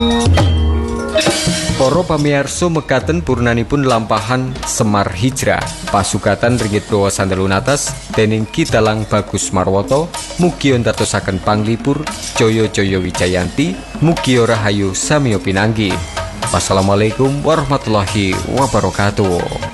Para pamirsa mekaten purnanipun lampahan Semar Hijrah pasugatan ringgit Browo Sandalunatas dening Kitalang Bagus Marwoto mugi ndatosaken panglipur Jaya-jaya Wijayanti mugi rahayu samiya pinanggih. Wassalamualaikum warahmatullahi wabarakatuh.